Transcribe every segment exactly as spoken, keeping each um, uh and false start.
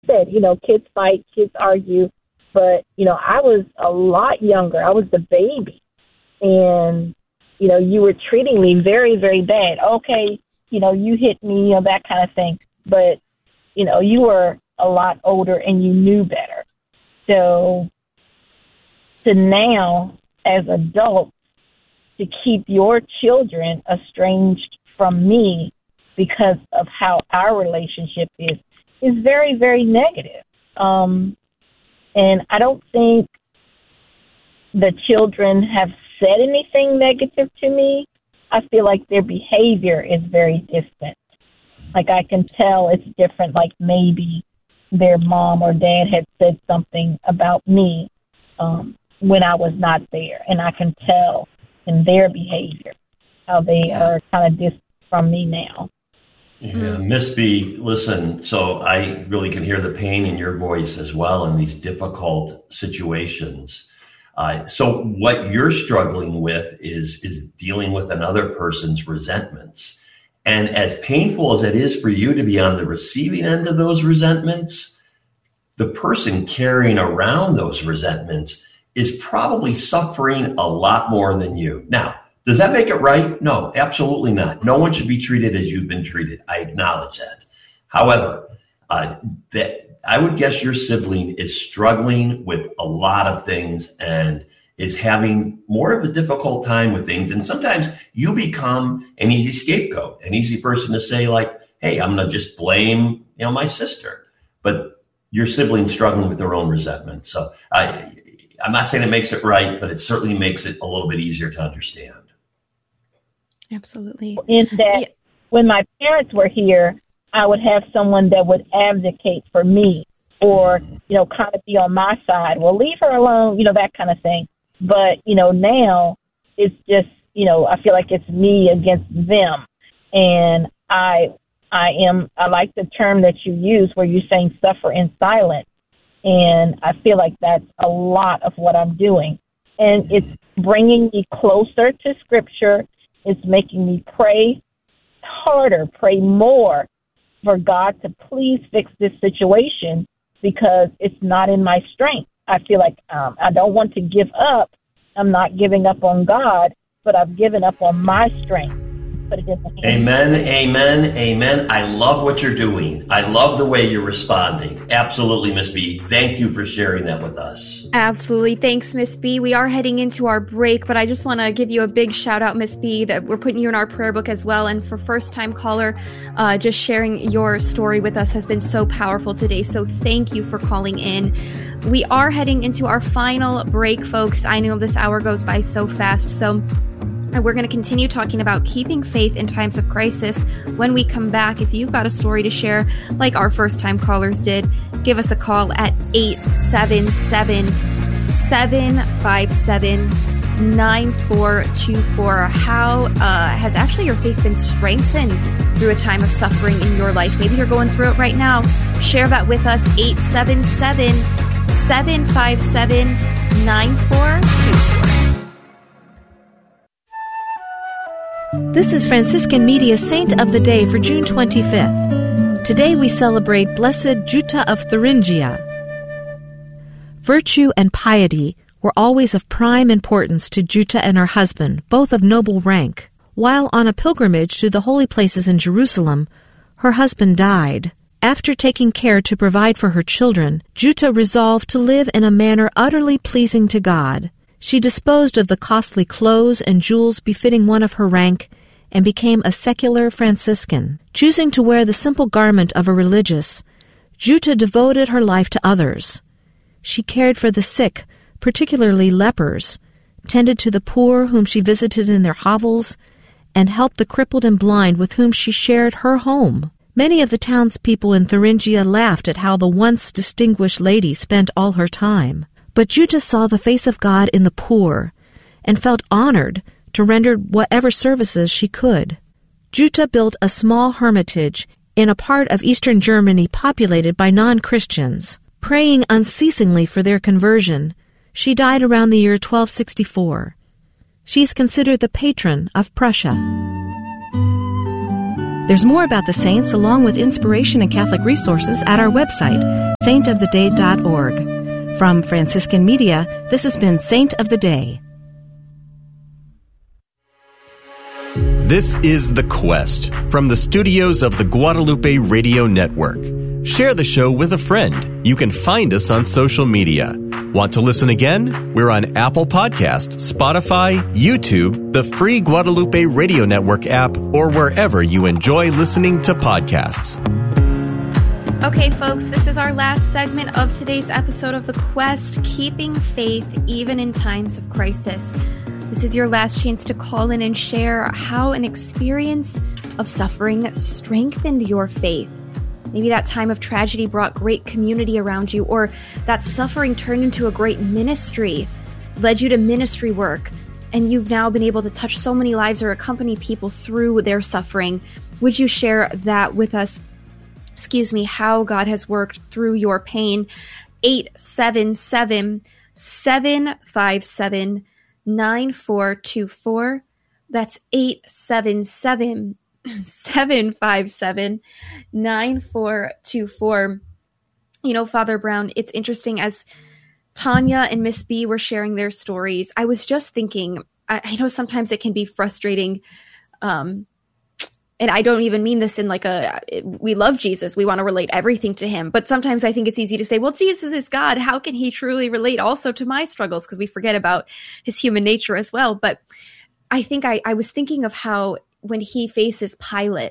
said, you know, kids fight, kids argue. But, you know, I was a lot younger. I was the baby. And, you know, you were treating me very, very bad. Okay, you know, you hit me, you know, that kind of thing. But, you know, you were a lot older and you knew better. So to now, as adults, to keep your children estranged from me because of how our relationship is, is very, very negative. Um, and I don't think the children have said anything negative to me. I feel like their behavior is very distant. Like I can tell it's different, like maybe their mom or dad had said something about me um, when I was not there. And I can tell in their behavior how they are kind of distant from me now. Yeah, Miss B, listen, so I really can hear the pain in your voice as well in these difficult situations. Uh, so what you're struggling with is is dealing with another person's resentments. And as painful as it is for you to be on the receiving end of those resentments, the person carrying around those resentments is probably suffering a lot more than you. Now, does that make it right? No, absolutely not. No one should be treated as you've been treated. I acknowledge that. However, uh, that I would guess your sibling is struggling with a lot of things and is having more of a difficult time with things. And sometimes you become an easy scapegoat, an easy person to say like, hey, I'm going to just blame, you know, my sister. But your sibling's struggling with their own resentment. So I, I'm not saying it makes it right, but it certainly makes it a little bit easier to understand. Absolutely. In that yeah. When my parents were here, I would have someone that would advocate for me or, you know, kind of be on my side. Well, leave her alone, you know, that kind of thing. But, you know, now it's just, you know, I feel like it's me against them. And I I am, I like the term that you use where you're saying suffer in silence. And I feel like that's a lot of what I'm doing. And it's bringing me closer to Scripture. It's making me pray harder, pray more for God to please fix this situation because it's not in my strength. I feel like um, I don't want to give up. I'm not giving up on God, but I've given up on my strength. Put it in the hands. Amen, amen, amen. I love what you're doing. I love the way you're responding. Absolutely, Miss B. Thank you for sharing that with us. Absolutely. Thanks, Miss B. We are heading into our break, but I just want to give you a big shout out, Miss B, that we're putting you in our prayer book as well. And for first time caller, uh, just sharing your story with us has been so powerful today. So thank you for calling in. We are heading into our final break, folks. I know this hour goes by so fast. So And we're going to continue talking about keeping faith in times of crisis. When we come back, if you've got a story to share, like our first-time callers did, give us a call at eight seven seven, seven five seven, nine four two four. How uh, has actually your faith been strengthened through a time of suffering in your life? Maybe you're going through it right now. Share that with us, eight seven seven, seven five seven, nine four two four. This is Franciscan Media Saint of the Day for June twenty-fifth. Today we celebrate Blessed Jutta of Thuringia. Virtue and piety were always of prime importance to Jutta and her husband, both of noble rank. While on a pilgrimage to the holy places in Jerusalem, her husband died. After taking care to provide for her children, Jutta resolved to live in a manner utterly pleasing to God. She disposed of the costly clothes and jewels befitting one of her rank and became a secular Franciscan. Choosing to wear the simple garment of a religious, Jutta devoted her life to others. She cared for the sick, particularly lepers, tended to the poor whom she visited in their hovels, and helped the crippled and blind with whom she shared her home. Many of the townspeople in Thuringia laughed at how the once distinguished lady spent all her time. But Jutta saw the face of God in the poor and felt honored to render whatever services she could. Jutta built a small hermitage in a part of eastern Germany populated by non-Christians. Praying unceasingly for their conversion, she died around the year twelve sixty-four. She is considered the patron of Prussia. There's more about the saints along with inspiration and Catholic resources at our website, saint of the day dot org. From Franciscan Media, this has been Saint of the Day. This is The Quest from the studios of the Guadalupe Radio Network. Share the show with a friend. You can find us on social media. Want to listen again? We're on Apple Podcasts, Spotify, YouTube, the free Guadalupe Radio Network app, or wherever you enjoy listening to podcasts. Okay, folks, this is our last segment of today's episode of The Quest, Keeping Faith Even in Times of Crisis. This is your last chance to call in and share how an experience of suffering strengthened your faith. Maybe that time of tragedy brought great community around you, or that suffering turned into a great ministry, led you to ministry work, and you've now been able to touch so many lives or accompany people through their suffering. Would you share that with us? Excuse me, how God has worked through your pain. eight seven seven, seven five seven, nine four two four. That's eight seven seven, seven five seven, nine four two four. You know, Father Brown, it's interesting as Tanya and Miss B were sharing their stories. I was just thinking, I, I know sometimes it can be frustrating, um, and I don't even mean this in like a, we love Jesus, we want to relate everything to him. But sometimes I think it's easy to say, well, Jesus is God. How can he truly relate also to my struggles? Because we forget about his human nature as well. But I think I, I was thinking of how when he faces Pilate,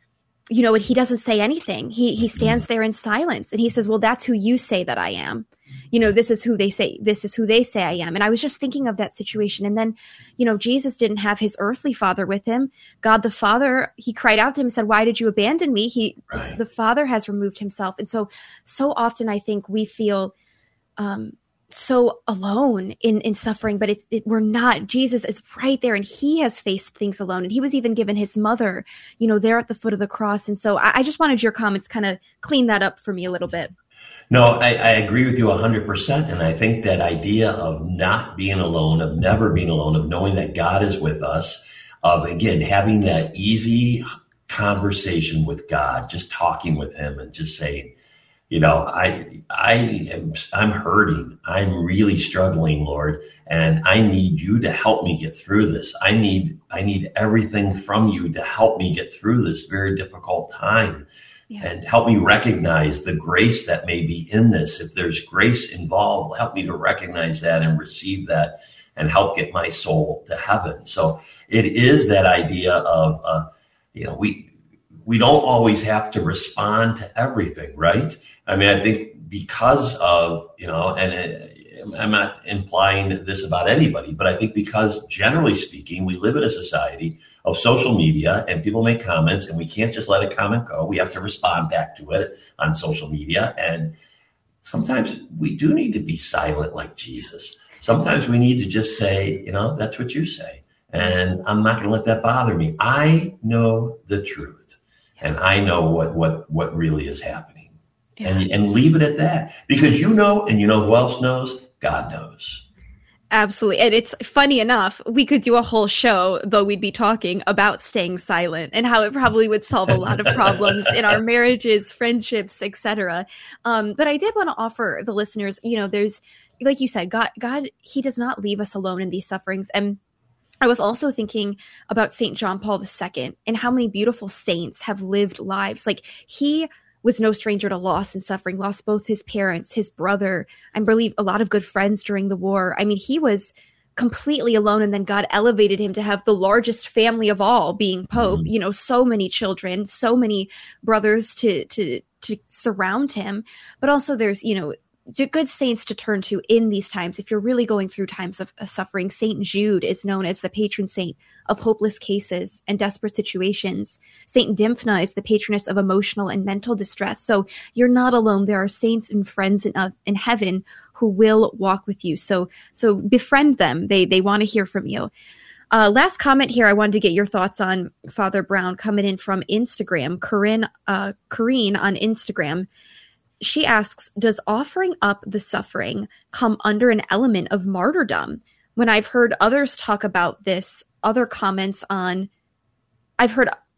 you know, and he doesn't say anything. He he stands there in silence and he says, well, that's who you say that I am. You know, this is who they say, this is who they say I am. And I was just thinking of that situation. And then, you know, Jesus didn't have his earthly father with him. God the Father, he cried out to him and said, why did you abandon me? He, right. The Father has removed himself. And so, so often I think we feel um, so alone in, in suffering, but it's, it, we're not. Jesus is right there and he has faced things alone. And he was even given his mother, you know, there at the foot of the cross. And so I, I just wanted your comments kind of clean that up for me a little bit. No, I, I agree with you one hundred percent. And I think that idea of not being alone, of never being alone, of knowing that God is with us, of, again, having that easy conversation with God, just talking with him and just saying, you know, I, I am, I'm hurting. I'm really struggling, Lord, and I need you to help me get through this. I need, I need everything from you to help me get through this very difficult time. Yeah. And help me recognize the grace that may be in this. If there's grace involved, help me to recognize that and receive that and help get my soul to heaven. So it is that idea of, uh, you know, we we don't always have to respond to everything, right? I mean, I think because of, you know, and it, I'm not implying this about anybody, but I think because generally speaking, we live in a society of social media and people make comments and we can't just let a comment go. We have to respond back to it on social media. And sometimes we do need to be silent like Jesus. Sometimes we need to just say, you know, that's what you say. And I'm not going to let that bother me. I know the truth and I know what, what, what really is happening. Yeah. And, and leave it at that because you know, and you know who else knows? God knows. Absolutely. And it's funny enough, we could do a whole show, though we'd be talking about staying silent and how it probably would solve a lot of problems in our marriages, friendships, et cetera. Um, but I did want to offer the listeners, you know, there's, like you said, God, God, he does not leave us alone in these sufferings. And I was also thinking about Saint John Paul the Second and how many beautiful saints have lived lives. Like he was no stranger to loss and suffering, lost both his parents, his brother, I believe a lot of good friends during the war. I mean, he was completely alone and then God elevated him to have the largest family of all, being Pope, mm-hmm. you know, so many children, so many brothers to, to, to surround him. But also there's, you know, good saints to turn to in these times. If you're really going through times of uh, suffering, Saint Jude is known as the patron saint of hopeless cases and desperate situations. Saint Dymphna is the patroness of emotional and mental distress. So you're not alone. There are saints and friends in, uh, in heaven who will walk with you. So, so befriend them. They, they want to hear from you. Uh, last comment here, I wanted to get your thoughts on, Father Brown, coming in from Instagram. Corinne, uh, Corrine on Instagram. She asks, does offering up the suffering come under an element of martyrdom? When I've heard others talk about this, other comments on, I've heard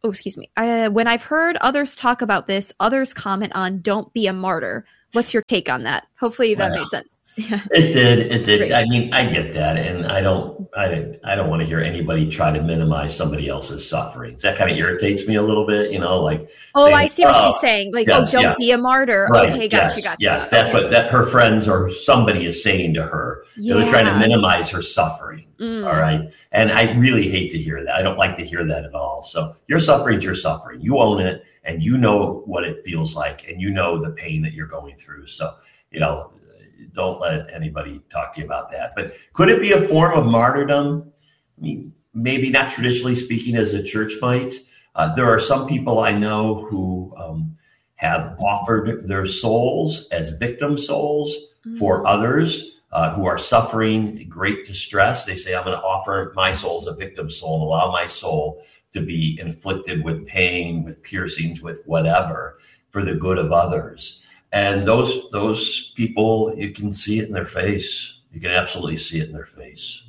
oh, excuse me. Uh, when I've heard others talk about this, others comment on "Don't be a martyr." What's your take on that? Hopefully that wow. made sense. Yeah. It did. It did. Great. I mean, I get that, and I don't. I I don't want to hear anybody try to minimize somebody else's sufferings. That kind of irritates me a little bit. You know, like. Oh, saying, I see what oh, she's saying. Like, yes, oh, don't yeah. be a martyr. Right. Okay, gotcha, yes, gotcha. Yes, that's okay. what that her friends or somebody is saying to her. Yeah. They're trying to minimize her suffering. Mm. All right, and I really hate to hear that. I don't like to hear that at all. So your suffering's your suffering. You own it, and you know what it feels like, and you know the pain that you're going through. So you know. Don't let anybody talk to you about that. But could it be a form of martyrdom? I mean, maybe not traditionally speaking as a church might. Uh, there are some people I know who um, have offered their souls as victim souls mm-hmm. for others uh, who are suffering great distress. They say, I'm going to offer my soul as a victim soul and allow my soul to be inflicted with pain, with piercings, with whatever, for the good of others. And those those people, you can see it in their face. You can absolutely see it in their face.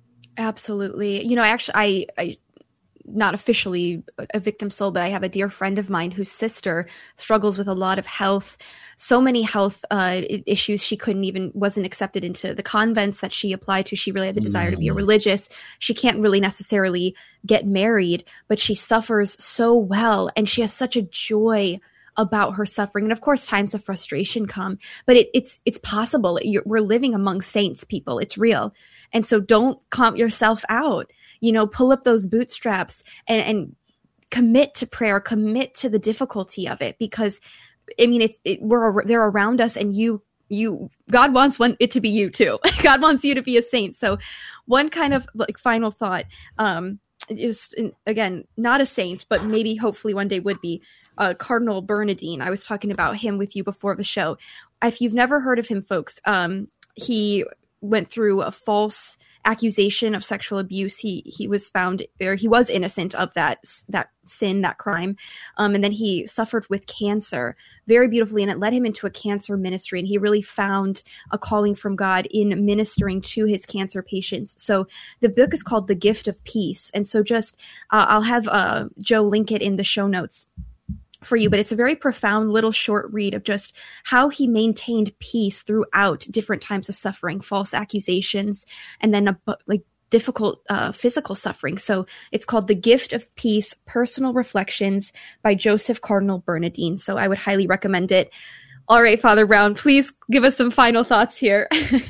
Absolutely. You know, actually, I, I not officially a victim soul, but I have a dear friend of mine whose sister struggles with a lot of health, so many health uh, issues. She couldn't even, wasn't accepted into the convents that she applied to. She really had the desire mm. to be a religious. She can't really necessarily get married, but she suffers so well. And she has such a joy about her suffering. And of course, times of frustration come, but it, it's, it's possible. You're, we're living among saints, people. It's real. And so don't count yourself out, you know, pull up those bootstraps and, and commit to prayer, commit to the difficulty of it, because I mean, it, it, we're, they're around us, and you, you, God wants one, it to be you too. God wants you to be a saint. So one kind of like final thought, um, just again, not a saint, but maybe hopefully one day would be, Uh, Cardinal Bernardin. I was talking about him with you before the show. If you've never heard of him, folks, um, he went through a false accusation of sexual abuse. He he was found, or he was innocent of that that sin, that crime, um, and then he suffered with cancer very beautifully, and it led him into a cancer ministry. And he really found a calling from God in ministering to his cancer patients. So the book is called The Gift of Peace. And so just uh, I'll have uh, Joe link it in the show notes for you, but it's a very profound little short read of just how he maintained peace throughout different times of suffering, false accusations, and then a, like difficult uh, physical suffering. So it's called The Gift of Peace, Personal Reflections by Joseph Cardinal Bernardin. So I would highly recommend it. All right, Father Brown, please give us some final thoughts here.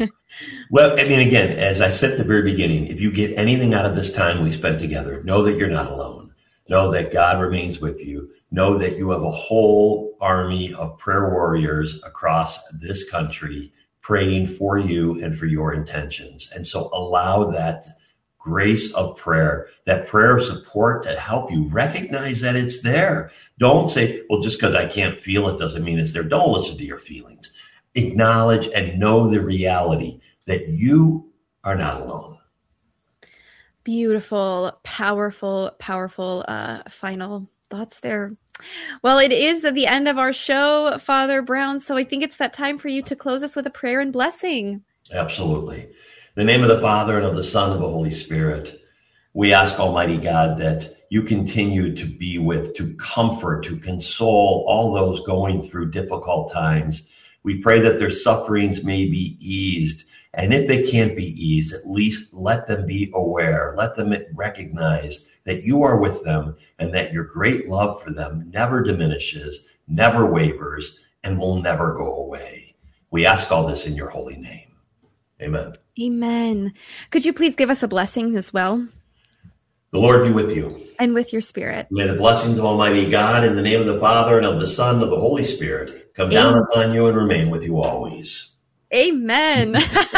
Well, I mean, again, as I said at the very beginning, if you get anything out of this time we spent together, know that you're not alone. Know that God remains with you. Know that you have a whole army of prayer warriors across this country praying for you and for your intentions. And so allow that grace of prayer, that prayer of support to help you recognize that it's there. Don't say, well, just because I can't feel it doesn't mean it's there. Don't listen to your feelings. Acknowledge and know the reality that you are not alone. Beautiful, powerful, powerful uh, final thoughts there. Well, it is the, the end of our show, Father Brown. So I think it's that time for you to close us with a prayer and blessing. Absolutely. In the name of the Father and of the Son and of the Holy Spirit, we ask, Almighty God, that you continue to be with, to comfort, to console all those going through difficult times. We pray that their sufferings may be eased. And if they can't be eased, at least let them be aware. Let them recognize that you are with them and that your great love for them never diminishes, never wavers, and will never go away. We ask all this in your holy name. Amen. Amen. Could you please give us a blessing as well? The Lord be with you. And with your spirit. May the blessings of Almighty God, in the name of the Father and of the Son and of the Holy Spirit, come down Amen. Upon you and remain with you always. Amen.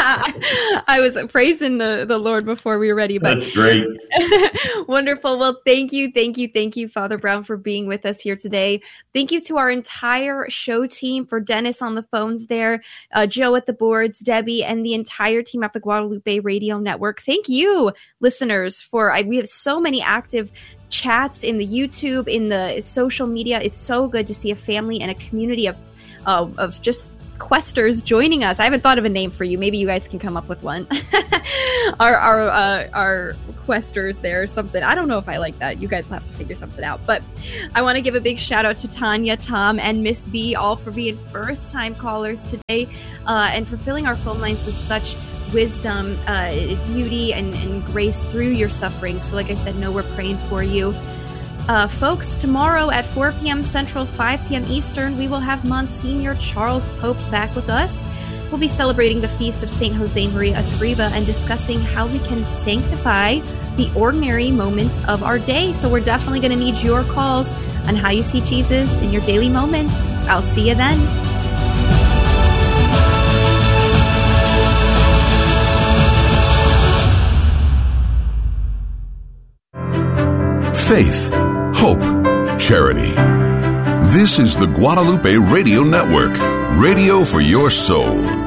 I was praising the, the Lord before we were ready. But that's great. Wonderful. Well, thank you, thank you, thank you, Father Brown, for being with us here today. Thank you to our entire show team, for Dennis on the phones there, uh, Joe at the boards, Debbie, and the entire team at the Guadalupe Radio Network. Thank you, listeners, for I, we have so many active chats in the YouTube, in the social media. It's so good to see a family and a community of uh, of just questers joining us. I haven't thought of a name for you. Maybe you guys can come up with one. our our uh, our questers there or something. I don't know if I like that. You guys will have to figure something out. But I want to give a big shout out to Tanya, Tom, and Miss B, all for being first time callers today uh, and for filling our phone lines with such wisdom, uh, beauty, and, and grace through your suffering. So like I said, know we're praying for you. Uh, folks, tomorrow at four p.m. Central, five p.m. Eastern, we will have Monsignor Charles Pope back with us. We'll be celebrating the feast of Saint Jose Maria Escriva and discussing how we can sanctify the ordinary moments of our day. So we're definitely going to need your calls on how you see Jesus in your daily moments. I'll see you then. Faith, hope, charity. This is the Guadalupe Radio Network, radio for your soul.